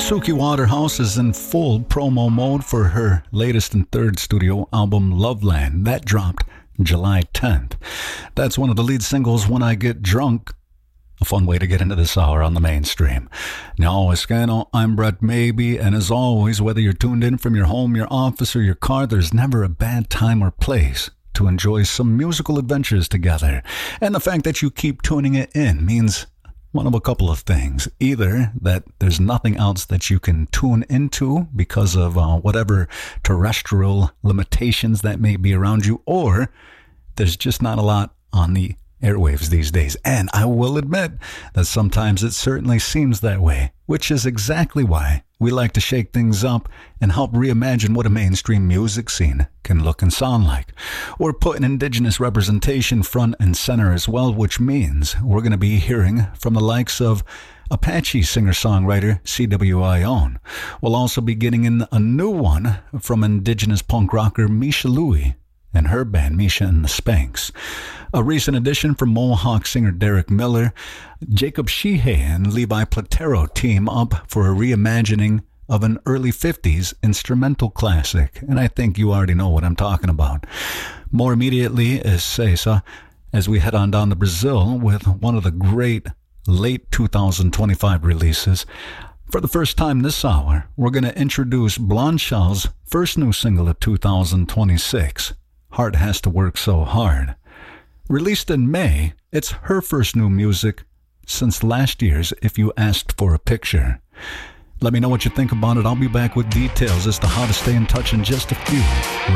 Suki Waterhouse is in full promo mode for her latest and third studio album, Loveland. That dropped July 10th. That's one of the lead singles, When I Get Drunk. A fun way to get into this hour on the mainstream. Now, Escano, I'm Brett Maybe, and as always, whether you're tuned in from your home, your office, or your car, there's never a bad time or place to enjoy some musical adventures together. And the fact that you keep tuning it in means one of a couple of things. Either that there's nothing else that you can tune into because of whatever terrestrial limitations that may be around you, or there's just not a lot on the airwaves these days. And I will admit that sometimes it certainly seems that way, which is exactly why we like to shake things up and help reimagine what a mainstream music scene can look and sound like. We're putting indigenous representation front and center as well, which means we're going to be hearing from the likes of Apache singer-songwriter C.W.I. Own. We'll also be getting in a new one from indigenous punk rocker Misha Louie and her band, Misha and the Spanks. A recent addition from Mohawk singer Derek Miller. Jacob Sheehay and Levi Platero team up for a reimagining of an early 50s instrumental classic. And I think you already know what I'm talking about. More immediately is Cesa, as we head on down to Brazil with one of the great late 2025 releases. For the first time this hour, we're going to introduce Blonde Shell's first new single of 2026, Heart Has to Work So Hard. Released in May, it's her first new music since last year's If You Asked for a Picture. Let me know what you think about it. I'll be back with details as to how to stay in touch in just a few.